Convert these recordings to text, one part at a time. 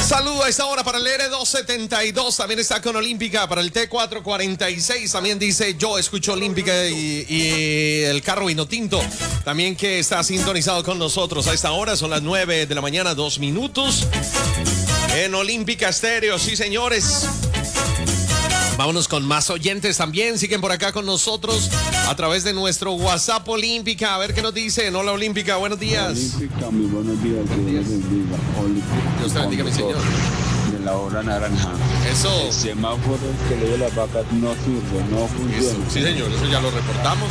Saludo a esta hora para el R272, también está con Olímpica, para el T446, también dice yo escucho Olímpica y el carro Vinotinto, también que está sintonizado con nosotros a esta hora, son las 9 de la mañana, 2 minutos, en Olímpica Estéreo, sí señores. Vámonos con más oyentes también, siguen por acá con nosotros a través de nuestro WhatsApp Olímpica, a ver qué nos dicen. Hola Olímpica, buenos días. Olímpica, muy buenos días, que Dios les bendiga. Dios te bendiga, mi señor. De la hora naranja. Eso. El semáforo que le dio las vacas no sirve, no funciona. Sí señor, eso ya lo reportamos.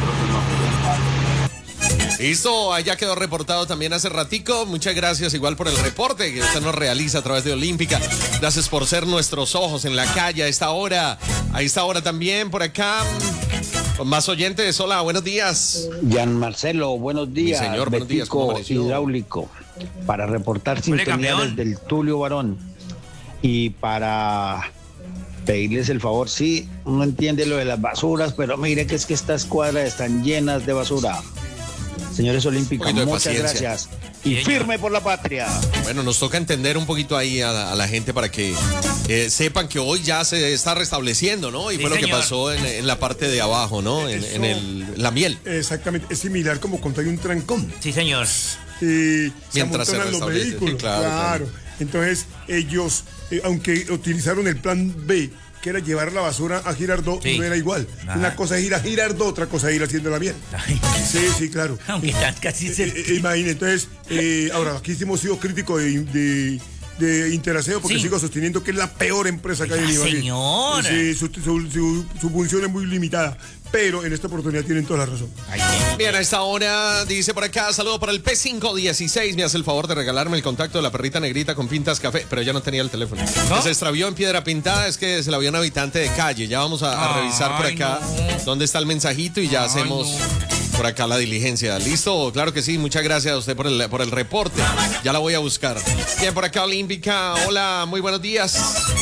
Listo, allá quedó reportado también hace ratico. Muchas gracias igual por el reporte que usted nos realiza a través de Olímpica. Gracias por ser nuestros ojos en la calle a esta hora. A esta hora también por acá. Con más oyentes, hola, buenos días. Gian Marcelo, buenos días. Sí, señor, buenos días. ¿Cómo amaneció? Hidráulico, para reportar sintonía desde el Tulio Barón y para pedirles el favor, sí, uno entiende lo de las basuras, pero mire que es que estas cuadras están llenas de basura. Señores Olímpicos, muchas gracias. Y firme por la patria. Bueno, nos toca entender un poquito ahí a la gente para que sepan que hoy ya se está restableciendo, ¿no? Y sí, fue lo que pasó en la parte de abajo, ¿no? En la miel. Exactamente, es similar como cuando hay un trancón. Sí, señor. Mientras se los vehículos. Sí, claro. Entonces, ellos, aunque utilizaron el plan B, que era llevar la basura a Girardot, no era igual. Una cosa es ir a Girardot, otra cosa es ir haciendo la miel. Sí, claro. Aunque están casi imagínate, entonces, ahora, aquí sí hemos sido críticos de Interaseo porque sigo sosteniendo que es la peor empresa que hay en Ibagué. Señor. Sí, su función es muy limitada. Pero en esta oportunidad tienen toda la razón. Bien, a esta hora dice por acá, saludo para el P516. Me hace el favor de regalarme el contacto de la perrita negrita con pintas café, pero ya no tenía el teléfono. ¿No? Se extravió en Piedra Pintada, es que se la vio un habitante de calle. Ya vamos a revisar por acá dónde está el mensajito y ya hacemos por acá la diligencia. ¿Listo? Claro que sí. Muchas gracias a usted por el reporte. Ya la voy a buscar. Bien, por acá Olímpica. Hola, muy buenos días.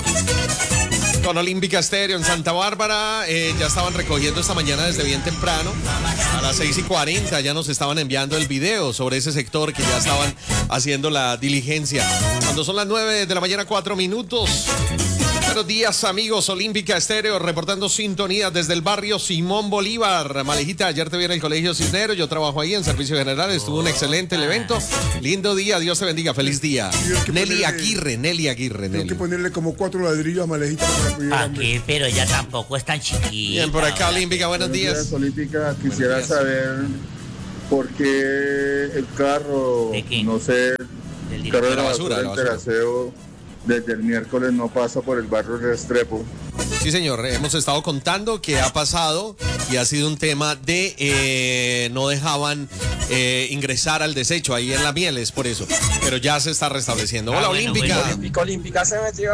Con Olímpica Estéreo en Santa Bárbara, ya estaban recogiendo esta mañana desde bien temprano, a las 6:40 ya nos estaban enviando el video sobre ese sector que ya estaban haciendo la diligencia. Cuando son las 9 de la mañana, 4 minutos. Buenos días amigos, Olímpica Estéreo reportando sintonía desde el barrio Simón Bolívar. Malejita, ayer te vi en el Colegio Cisneros, yo trabajo ahí en Servicio General, estuvo un excelente el evento. Lindo día, Dios te bendiga, feliz día. Nelly Aguirre. Tengo que ponerle como 4 ladrillos a Malejita para que Aquí, pero ya tampoco es tan chiquita. Bien, por acá Olímpica, buenos días. Olímpica, quisiera saber por qué el carro, no sé, el carro de la basura del Teraseo desde el miércoles no pasa por el barrio Restrepo. Sí, señor, hemos estado contando que ha pasado y ha sido un tema de no dejaban ingresar al desecho ahí en la miel, es por eso. Pero ya se está restableciendo. Hola, Olímpica. Olímpica se metió.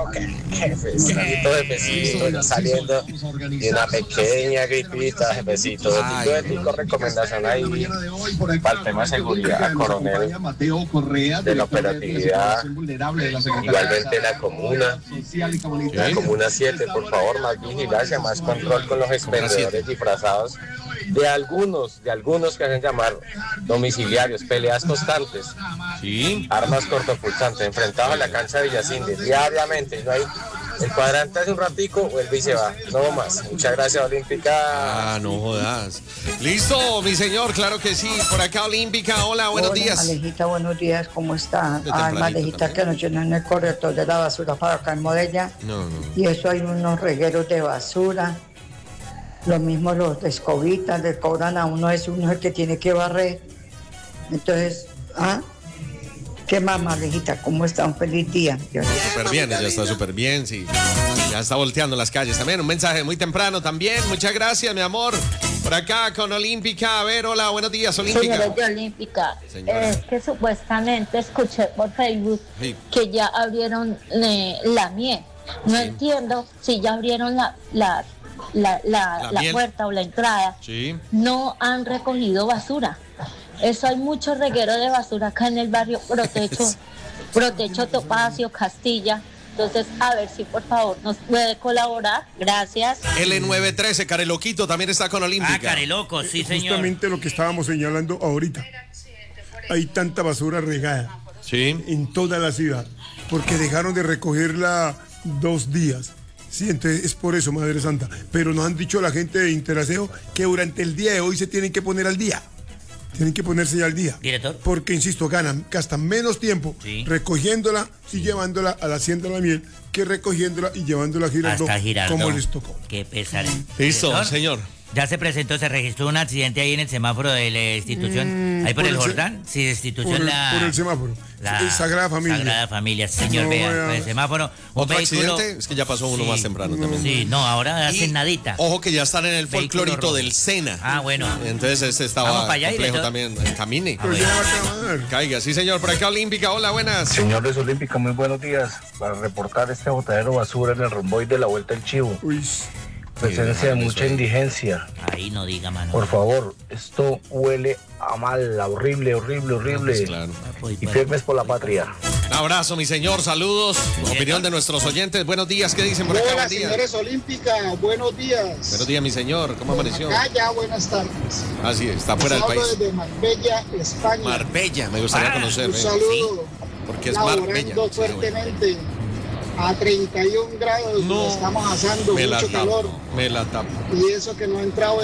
Jefecito, saliendo de una pequeña gripita, jefecito. Ético, recomendación ahí para el tema de seguridad, coronel, de la operatividad, igualmente la comuna 7, por favor, más vigilancia, más control con los expendedores disfrazados de algunos que hacen llamar domiciliarios, peleas constantes, armas cortopulsantes, enfrentados a la cancha de Villacinde diariamente, no hay. El cuadrante hace un ratico, vuelve y se va. No más. Muchas gracias, Olímpica. No jodas. Listo, mi señor, claro que sí. Por acá, Olímpica. Hola, buenos días. Malejita, buenos días, ¿cómo está? Malejita, que nos llenan en el corrector de la basura para acá en Modella. No. Y eso hay unos regueros de basura. Lo mismo los de escobitas, le cobran a uno, es uno el que tiene que barrer. Entonces, ¿qué más, Malejita? ¿Cómo está? Un feliz día. Súper bien, ella está súper bien, sí. Ya está volteando las calles también. Un mensaje muy temprano también. Muchas gracias, mi amor. Por acá con Olímpica. A ver, hola, buenos días, Olímpica. Señores de Olímpica, que supuestamente escuché por Facebook que ya abrieron la miel. No entiendo si ya abrieron la puerta o la entrada. No han recogido basura. Eso hay mucho reguero de basura acá en el barrio Protecho Topacio, Castilla. Entonces, a ver si por favor nos puede colaborar. Gracias. L913, Careloquito también está con Olímpica. Careloco, sí, señor. Justamente lo que estábamos señalando ahorita. Hay tanta basura regada en toda la ciudad. porque dejaron de recogerla 2 días. Sí, entonces es por eso, Madre Santa. Pero nos han dicho la gente de Interaseo que durante el día de hoy se tienen que poner al día. Tienen que ponerse ya al día. Director. Porque, insisto, gastan menos tiempo recogiéndola y llevándola a la Hacienda de la Miel que recogiéndola y llevándola a Girardot, como les tocó. Qué pesar. Listo, señor. Ya se registró un accidente ahí en el semáforo de la institución, ahí por el Jordán, sí, de institución por el semáforo, Sagrada Familia. Sagrada Familia, señor, vea, por el semáforo. ¿Otro accidente? Es que ya pasó uno más temprano también. Sí, no, ahora hacen nadita. Ojo que ya están en el folclorito del Sena. Ah, bueno. Entonces este estaba complejo también. Camine. Caiga, sí, señor. Por acá Olímpica, hola, buenas. Señores Olímpica, muy buenos días. Para reportar este botadero basura en el romboy de la Vuelta del Chivo. Uy. Presencia de mucha indigencia. Ahí no diga, mano. Por favor, esto huele a mal, horrible. Pues claro. Y firmes por la patria. Un abrazo, mi señor, saludos. Opinión de nuestros oyentes. Buenos días, ¿qué dicen por acá? Hola, señores Olímpica, buenos días. Buenos días, mi señor, ¿cómo amaneció? Acá ya, buenas tardes. Así está fuera del país. Desde Marbella, España. Marbella, me gustaría conocer. Un saludo. Porque es Marbella. Fuertemente. A 31 grados nos estamos asando, mucho calor. Me la tapo. Y eso que no ha entrado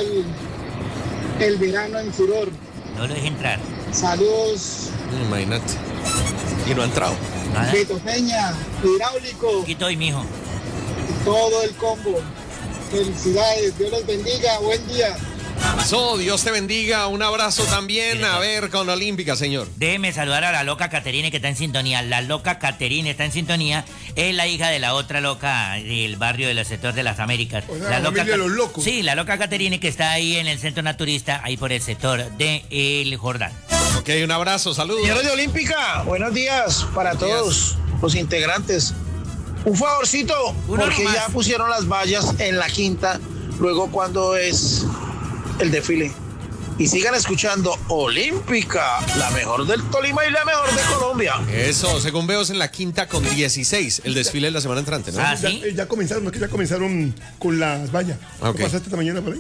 el verano en furor. No lo deje entrar. Saludos. Imagínate. Y no ha entrado. Beto Peña, hidráulico. Aquí estoy, mijo. Todo el combo. Felicidades, Dios les bendiga, buen día. Dios te bendiga, un abrazo también. A ver, con Olímpica, señor. Déjeme saludar a la loca Caterine que está en sintonía. La loca Caterine está en sintonía. Es la hija de la otra loca del barrio del sector de las Américas. O sea, la loca de los locos. Sí, la loca Caterine que está ahí en el centro naturista, ahí por el sector de El Jordán. Ok, un abrazo, saludos. Señores de Olímpica, buenos días para todos los integrantes. Un favorcito, porque ya pusieron las vallas en la quinta, luego cuando es el desfile. Y sigan escuchando Olímpica, la mejor del Tolima y la mejor de Colombia. Eso, según veo es en la quinta con 16, el desfile de la semana entrante, ¿no? ¿Sí? Ya comenzaron con las vallas. Okay. ¿Qué pasaste esta mañana por ahí?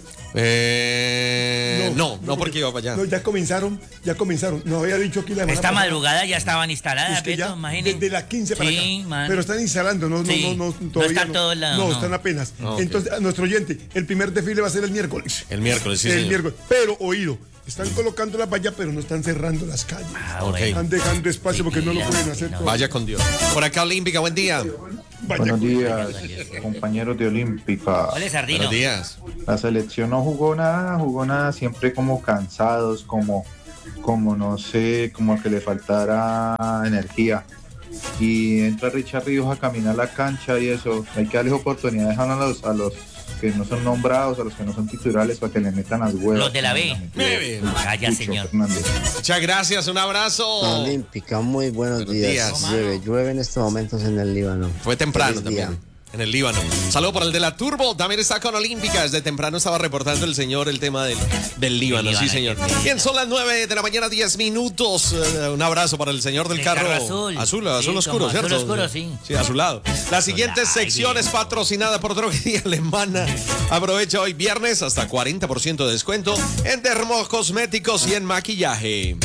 No, porque iba para allá. No, ya comenzaron. No había dicho aquí la semana esta madrugada ya estaban instaladas, Beto, imagínate. Desde las 15 para acá. Man. Pero están instalando, todavía no están todos lados. No, están apenas. Okay. Entonces, a nuestro oyente, el primer desfile va a ser el miércoles. El miércoles, sí, el miércoles. Pero, oído, están colocando las vallas, pero no están cerrando las calles. Okay. Están dejando espacio porque no lo pueden hacer todo. Vaya con Dios. Por acá, Olímpica, buen día. Buenos días, compañeros de Olímpica. Hola, Sardino. Buenos días. La selección no jugó nada, siempre como cansados, como no sé, como que le faltara energía. Y entra Richard Ríos a caminar la cancha y eso, hay que darles oportunidades a los que no son nombrados, a los que no son titulares, para que le metan las huevas. Los de la B. Calla, señor. Muchas gracias, un abrazo. Olímpica, muy buenos días. Llueve en estos momentos en el Líbano. Fue temprano también. En el Líbano. Saludo para el de la Turbo, también está con Olímpica. Desde temprano estaba reportando el señor el tema del Líbano, sí señor. Bien, son las 9 de la mañana, 10 minutos. Un abrazo para el señor del carro azul oscuro, ¿cierto? Azul oscuro, sí. Sí, azulado. La siguiente sección es patrocinada por Droguería Alemana. Aprovecha hoy viernes hasta 40% de descuento en dermocosméticos y en maquillaje.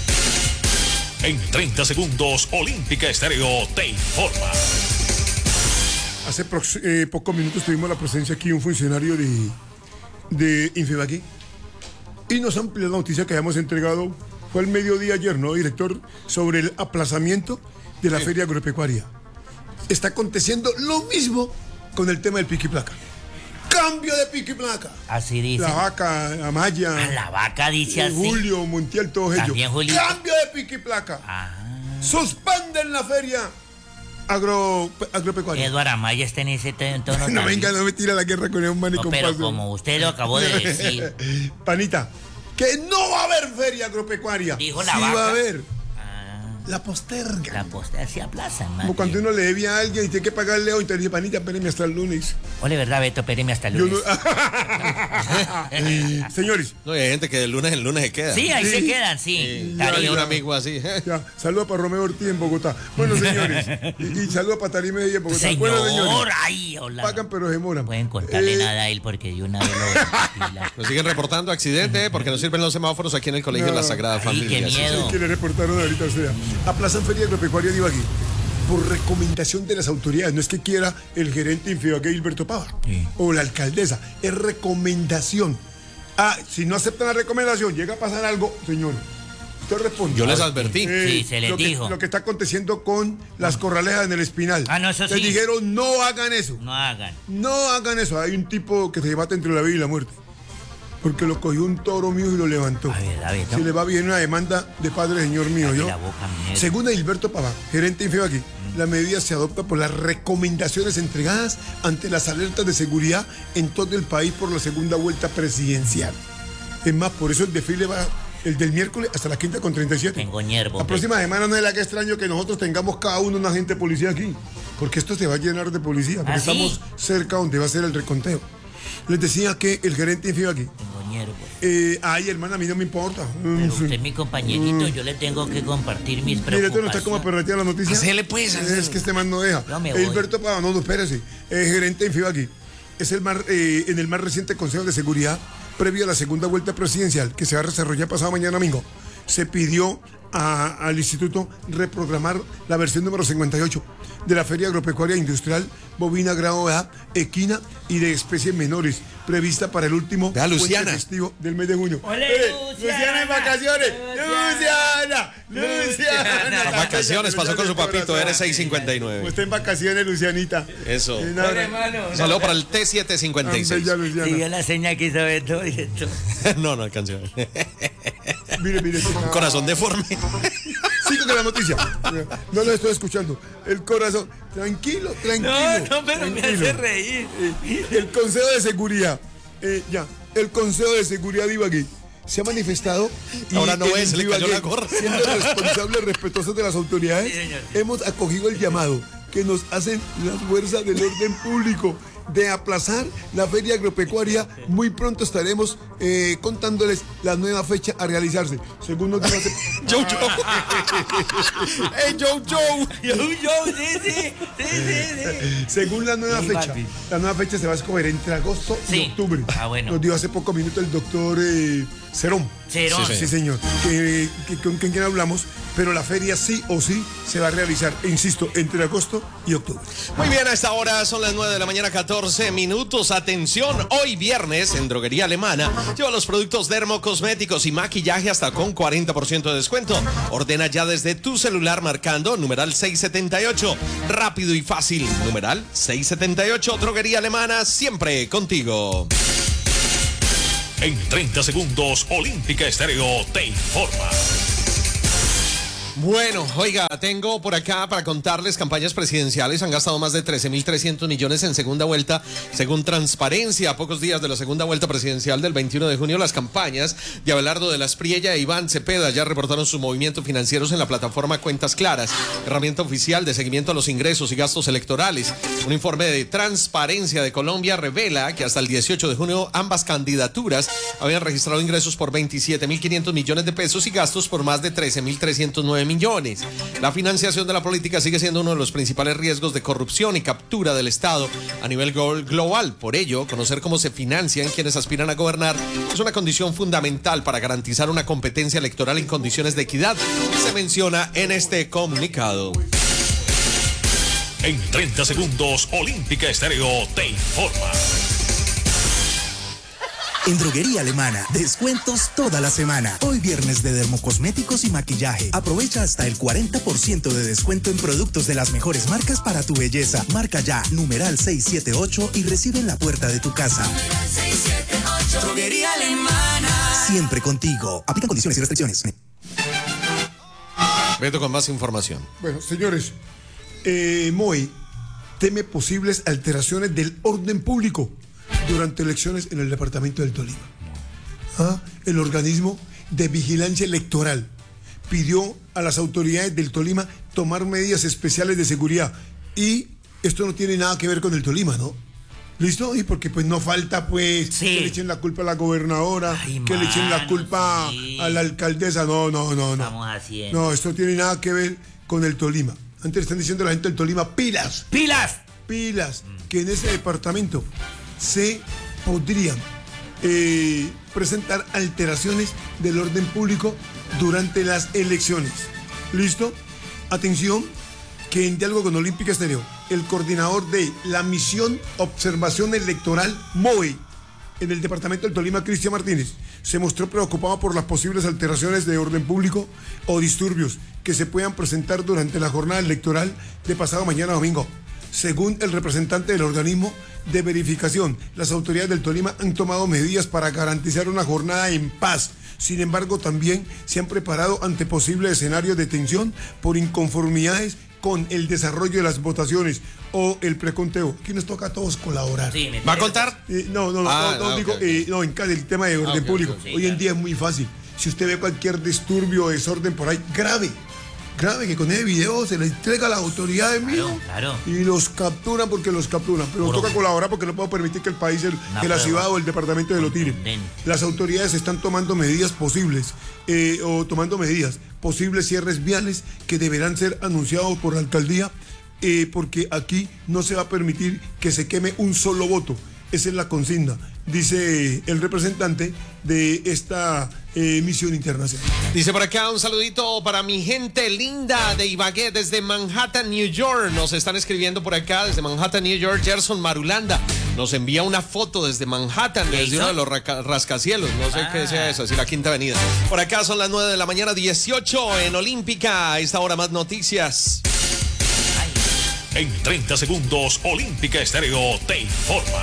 En 30 segundos, Olímpica Estéreo te informa. Hace pocos minutos tuvimos la presencia aquí de un funcionario de Infebaquí y nos amplió la noticia que habíamos entregado, fue el mediodía ayer, ¿no, director? Sobre el aplazamiento de la feria agropecuaria. Está aconteciendo lo mismo con el tema del pico y placa. Cambio de pico y placa. Así dice. La vaca, Amaya. La vaca dice así. Julio, Montiel, todos ellos. También Julio. Cambio de pico y placa. Suspenden la feria agropecuaria. Eduardo Amaya está en ese tono. No venga, no me tira la guerra con el man y con pero como usted lo acabó de decir. Panita, que no va a haber feria agropecuaria. Dijo la sí vaca. Va a haber. La posterga. La posterga se aplazan, man. Como cuando uno le debía a alguien y tiene que pagarle hoy, te dice, Panita, espéreme hasta el lunes. Ole, ¿verdad, Beto? Espéreme hasta el lunes. Señores. No, hay gente que el lunes se queda. Sí, ahí se quedan, sí. Hay un amigo así. Saludos para Romeo Ortiz en Bogotá. Bueno, señores. y saludos para Tarime en Bogotá. Señor, bueno, señores. ay, hola. Pagan, pero se moran. No pueden contarle nada a él porque de una vez lo nos siguen reportando accidentes porque no sirven los semáforos aquí en el colegio de la Sagrada Familia. Qué miedo. Sí, que le reportaron ahorita, o sea. Aplazan feria agropecuaria de Ibagué. por recomendación de las autoridades. No es que quiera el gerente de Infibaqué, Gilberto Pava, o la alcaldesa, es recomendación. Si no aceptan la recomendación, llega a pasar algo, señor, usted responde. Yo les advertí. Sí, se les dijo. Lo que está aconteciendo con las corralejas en el Espinal. No, eso sí. Les dijeron, no hagan eso. No hagan. No hagan eso. Hay un tipo que se debate entre la vida y la muerte. Porque lo cogió un toro mío y lo levantó. A ver, ¿no? Si le va bien una demanda de padre, señor mío. Yo, según Gilberto Pava, gerente de Infibaqué, la medida se adopta por las recomendaciones entregadas ante las alertas de seguridad en todo el país por la segunda vuelta presidencial. Es más, por eso el desfile va el del miércoles hasta la 5:37. Tengo ñerbo. La próxima semana no es la que extraño que nosotros tengamos cada uno un agente de policía aquí, porque esto se va a llenar de policía, porque estamos cerca donde va a ser el reconteo. Les decía que el gerente de Infibaqué. Ay, hermana, a mí no me importa. Pero usted es mi compañerito, yo le tengo que compartir mis preocupaciones. Mire, tú no estás como perreteando la noticia. Hacele pues. Es que este man no deja. Yo me voy. Gilberto Pava, no, espérese. Gerente de Infibaqué. Es en el más reciente Consejo de Seguridad, previo a la segunda vuelta presidencial, que se va a desarrollar pasado mañana domingo, se pidió al instituto reprogramar la versión número 58 de la Feria Agropecuaria Industrial Bovina Grado A, Equina y de especies menores, prevista para el último puente festivo del mes de junio. ¡Ole, Luciana en vacaciones! ¡Luciana! En vacaciones, pasó con su papito, eres 659. Usted en vacaciones, Lucianita. Eso. Saludo para el T756. Si vio la señal que hizo esto. No alcanzó. Mire. Un corazón deforme. Sigo con la noticia. No lo estoy escuchando. El corazón. Tranquilo. No, pero me hace reír. El Consejo de Seguridad. El Consejo de Seguridad de Ibagué se ha manifestado. Ahora no es, le cayó la gorra. Siendo responsables, respetuosos de las autoridades, hemos acogido el llamado que nos hacen las fuerzas del orden público de aplazar la feria agropecuaria. Muy pronto estaremos contándoles la nueva fecha a realizarse. Según nos dice Joe. ¡Hey, Joe! Sí. Según la nueva fecha se va a escoger entre agosto y octubre. Bueno. Nos dio hace pocos minutos el doctor Cerón. Sí, señor. ¿Con quién hablamos? Pero la feria sí o sí se va a realizar, insisto, entre agosto y octubre. Muy bien, a esta hora son las 9 de la mañana, 14 minutos. Atención, hoy viernes en Droguería Alemana lleva los productos dermocosméticos y maquillaje hasta con 40% de descuento. Ordena ya desde tu celular marcando numeral 678. Rápido y fácil, numeral 678. Droguería Alemana, siempre contigo. En 30 segundos, Olímpica Estéreo te informa. Bueno, oiga, tengo por acá para contarles campañas presidenciales. Han gastado más de 13.300 millones en segunda vuelta, según Transparencia. A pocos días de la segunda vuelta presidencial del 21 de junio, las campañas de Abelardo de la Espriella e Iván Cepeda ya reportaron sus movimientos financieros en la plataforma Cuentas Claras, herramienta oficial de seguimiento a los ingresos y gastos electorales. Un informe de Transparencia de Colombia revela que hasta el 18 de junio ambas candidaturas habían registrado ingresos por 27.500 millones de pesos y gastos por más de 13.309 millones. La financiación de la política sigue siendo uno de los principales riesgos de corrupción y captura del Estado a nivel global. Por ello, conocer cómo se financian quienes aspiran a gobernar es una condición fundamental para garantizar una competencia electoral en condiciones de equidad, se menciona en este comunicado. En 30 segundos, Olímpica Estéreo te informa. En Droguería Alemana, descuentos toda la semana. Hoy viernes de dermocosméticos y maquillaje. Aprovecha hasta el 40% de descuento en productos de las mejores marcas para tu belleza. Marca ya numeral 678 y recibe en la puerta de tu casa. 678. Droguería Alemana. Siempre contigo. Aplica condiciones y restricciones. Beto con más información. Bueno, señores, MOE teme posibles alteraciones del orden público durante elecciones en el departamento del Tolima. El organismo de vigilancia electoral pidió a las autoridades del Tolima tomar medidas especiales de seguridad. Y esto no tiene nada que ver con el Tolima, ¿no? ¿Listo? Y porque pues no falta pues que le echen la culpa a la gobernadora, le echen la culpa a la alcaldesa. No. Estamos haciendo. No, esto no tiene nada que ver con el Tolima. Antes están diciendo a la gente del Tolima, pilas, que en ese departamento se podrían presentar alteraciones del orden público durante las elecciones. ¿Listo? Atención, que en diálogo con Olímpica Estéreo, el coordinador de la Misión Observación Electoral MOE en el departamento del Tolima, Cristian Martínez, se mostró preocupado por las posibles alteraciones de orden público o disturbios que se puedan presentar durante la jornada electoral de pasado mañana domingo. Según el representante del organismo de verificación, las autoridades del Tolima han tomado medidas para garantizar una jornada en paz. Sin embargo, también se han preparado ante posibles escenarios de tensión por inconformidades con el desarrollo de las votaciones o el preconteo. Aquí nos toca a todos colaborar. Sí, ¿va a contar? No, en cada el tema de orden público. Sí, hoy en día es muy fácil. Si usted ve cualquier disturbio o desorden por ahí, grave, que con ese video se le entrega a las autoridades mías y los capturan porque los capturan. Pero nos toca colaborar porque no puedo permitir que el país, que la ciudad o el departamento de lo tire. Las autoridades están tomando medidas posibles posibles cierres viales que deberán ser anunciados por la alcaldía porque aquí no se va a permitir que se queme un solo voto. Esa es la consigna, dice el representante de esta misión internacional. Dice por acá un saludito para mi gente linda de Ibagué desde Manhattan, New York. Nos están escribiendo por acá desde Manhattan, New York. Gerson Marulanda nos envía una foto desde Manhattan, desde uno de los rascacielos. No sé qué sea eso, así la Quinta Avenida. Por acá son las 9 de la mañana, 18 en Olímpica. A esta hora más noticias. En 30 segundos, Olímpica Estéreo te informa.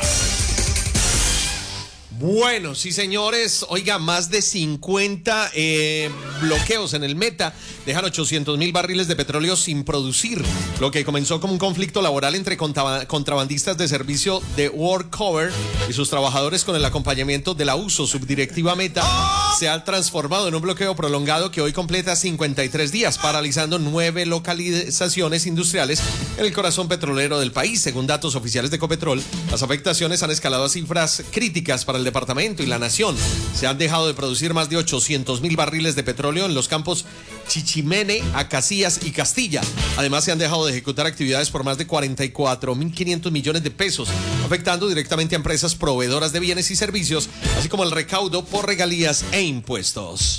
Bueno, sí señores, oiga, más de 50 bloqueos en el Meta dejan 800,000 barriles de petróleo sin producir, lo que comenzó como un conflicto laboral entre contrabandistas de servicio de Worldcover y sus trabajadores con el acompañamiento de la USO, subdirectiva Meta, se ha transformado en un bloqueo prolongado que hoy completa 53 días, paralizando 9 localizaciones industriales en el corazón petrolero del país. Según datos oficiales de Ecopetrol, las afectaciones han escalado a cifras críticas para el departamento y la nación. Se han dejado de producir más de 800,000 barriles de petróleo en los campos Chichimene, Acacías y Castilla. Además, se han dejado de ejecutar actividades por más de 44.500 millones de pesos, afectando directamente a empresas proveedoras de bienes y servicios, así como el recaudo por regalías e impuestos.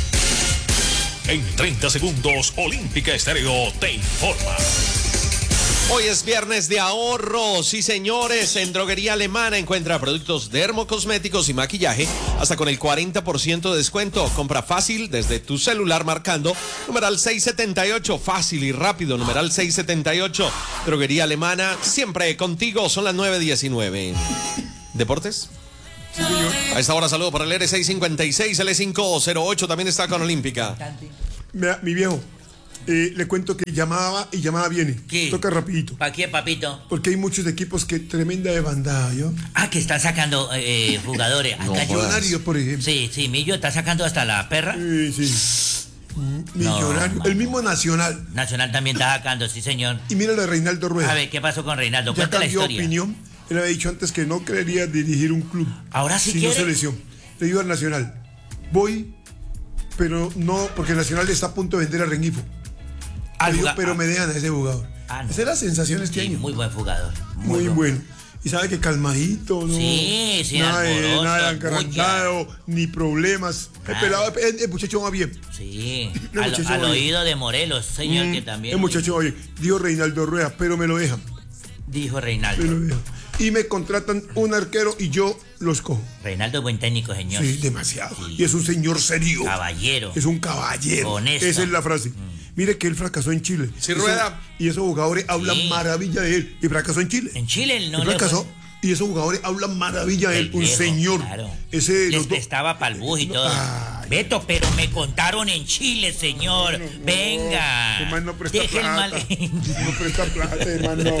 En 30 segundos, Olímpica Estéreo te informa. Hoy es viernes de ahorro, sí señores, en Droguería Alemana encuentra productos dermocosméticos y maquillaje hasta con el 40% de descuento. Compra fácil desde tu celular marcando numeral 678, fácil y rápido, numeral 678. Droguería Alemana, siempre contigo, son las 9:19. ¿Deportes? Sí, señor. A esta hora saludo para el R656, L508, también está con Olímpica. Mira, mi viejo. Le cuento que llamaba viene. ¿Qué? Toca rapidito. ¿Para qué, papito? Porque hay muchos equipos que tremenda desbandada, ¿yo? Que están sacando jugadores. Millonarios, por ejemplo. Sí, Millo está sacando hasta la perra. Sí. Millonario. El mismo Nacional. Nacional también está sacando, sí, señor. Y mira lo de Reinaldo Rueda. A ver, ¿qué pasó con Reinaldo? Ya Cuenta la historia. Opinión. Él había dicho antes que no quería dirigir un club. Ahora sí si quiere. no selección. Le digo al Nacional, voy, pero no, porque el Nacional está a punto de vender a Rengifo. Pero me dejan a ese jugador. No. Esa es la sensación este año. Muy buen jugador. Muy bueno. Y sabe que calmadito, ¿no? Sí, nada de encarantado, ni problemas. El muchacho va bien. Sí, al oído de Morelos, señor, que también. El muchacho va bien. Dijo Reinaldo Rueda, pero me lo dejan. Dijo Reinaldo. Me lo dejan. Y me contratan un arquero y yo los cojo. Reinaldo es buen técnico, señor. Sí, demasiado. Sí. Y es un señor serio. Caballero. Es un caballero. Honesto. Esa es la frase. Mire que él fracasó en Chile. Sí, Rueda. Y esos jugadores hablan maravilla de él. Y fracasó en Chile. En Chile él no fracasó. Y esos jugadores hablan maravilla de él. Un señor. Claro. Ese les prestaba pa'l bus y todo. Beto, pero me contaron en Chile, señor. Venga. Hermano, no presta plata. No presta plata, hermano.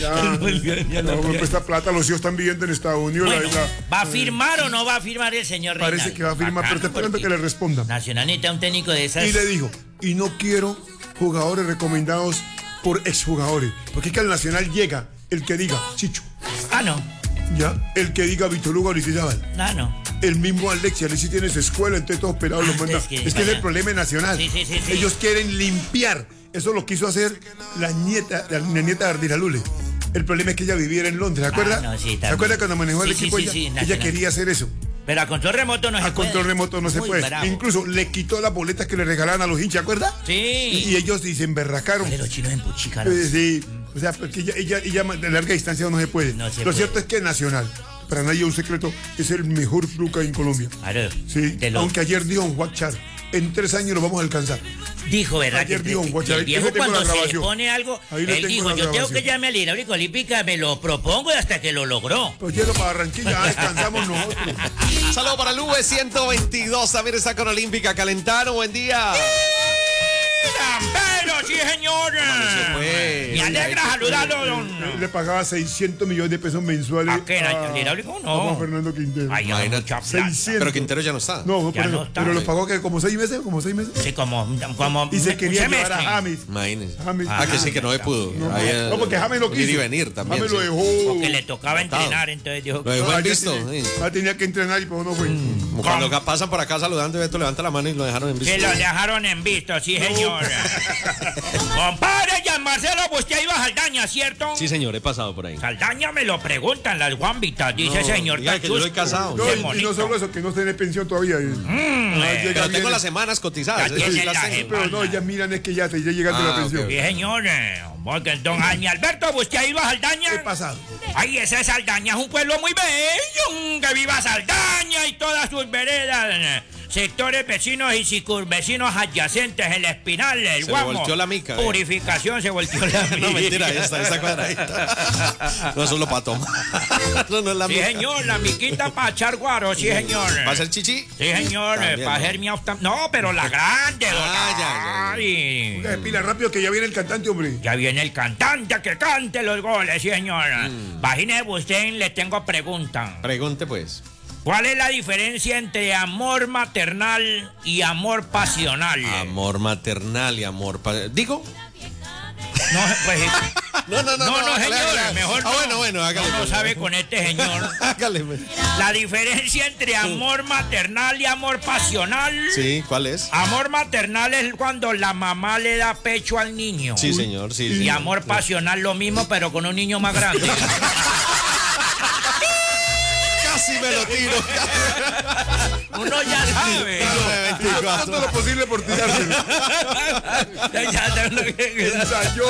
No presta plata. Los hijos están viviendo en Estados Unidos. Bueno, ¿va a firmar o no va a firmar el señor Reinaldo? Parece que va a firmar, pero está esperando que le responda. Nacional necesita un técnico de esas. Y le dijo, y no quiero jugadores recomendados por exjugadores. Porque es que al Nacional llega el que diga Chicho. No. Ya, el que diga Víctor Hugo Aristizábal. No. El mismo Alexis tiene su escuela, entonces todos pelados los manda. Es que es el problema nacional. Sí. Ellos quieren limpiar. Eso lo quiso hacer la nieta de Ardila Lule. El problema es que ella viviera en Londres, ¿se acuerda? Sí, ¿se acuerda cuando manejó el equipo ella? Ella quería hacer eso. Pero a control remoto no se puede. A control remoto no se puede. Bravo. Incluso le quitó las boletas que le regalaban a los hinchas, ¿acuerdas? Sí. Y ellos se emberracaron. Los chinos empuchicaron. Sí. O sea, porque ella de larga distancia no se puede. Lo cierto es que Nacional, para nadie es un secreto, es el mejor club que hay en Colombia. Claro. Sí. Aunque ayer dijo un Huachar, en 3 años lo vamos a alcanzar. Dijo, ¿verdad? Ayer dijo un Huachar. El viejo cuando se le pone algo, él dijo, yo tengo que llamar a la hidráulica olímpica, me lo propongo y hasta que lo logró. Pues lleno para Barranquilla, descansamos nosotros. Saludos para el V122, también está con Olímpica. Calentaron, buen día. ¡Pero sí, señor! Me alegra saludarlo, don. Le pagaba 600 millones de pesos mensuales. ¿A qué? ¿Al hidráulico? No. A Fernando Quintero. Ay, imagínate. 600. Pero Quintero ya no está. No, ya no está. Pero lo pagó que como 6 meses. Sí, como y se quería llevar a James. Imagínese. James. Que sí, que no se pudo. No, porque James lo quiso. Ir y venir también. James lo dejó. Porque le tocaba entrenar, entonces dijo. Lo dejó en visto. Tenía que entrenar y pues no fue. Cuando pasan por acá saludando, Beto levanta la mano y lo dejaron en visto. Que lo dejaron en visto, sí, señor. Compadre, Gian Marcelo, usted iba a Saldaña, ¿cierto? Sí, señor, he pasado por ahí. Saldaña me lo preguntan las guambitas, dice señor. Diga que yo soy casado. No, y no solo eso, que no tiene pensión todavía. Pero tengo las semanas cotizadas. Pero no, ellas miran es que ya llegaste la pensión. Sí, señor. Porque don Jaime Alberto, ¿usted ha ido a Saldaña? ¿Qué pasado? Ay, ese Saldaña es un pueblo muy bello. Que viva Saldaña y todas sus veredas. Sectores vecinos y circunvecinos adyacentes, el Espinal, el Guamo. Se volteó la mica. Purificación, se volteó la mica. No, mentira, esa cuadradita. No, eso es lo para tomar. No es la mica. Sí, señor, la miquita para echar guaro, sí, señor. ¿Va a ser chichi? Sí, señor, para hacer mi No, pero la grande, ya. Pila rápido que ya viene el cantante, hombre. Ya viene el cantante que cante los goles, sí, señor. Imagínese usted, le tengo pregunta. Pregunte, pues. ¿Cuál es la diferencia entre amor maternal y amor pasional? Amor maternal y amor pasional. ¿Digo? No, pues. No, señor. Hágale. Mejor no. Bueno, hágale. No sabe con este señor. Hágale. La diferencia entre amor maternal y amor pasional. Sí, ¿cuál es? Amor maternal es cuando la mamá le da pecho al niño. Sí, señor, sí. Y amor pasional lo mismo, pero con un niño más grande. Casi me lo tiro. Uno ya sabe. Todo lo posible por tirárselo. Ya ensayó.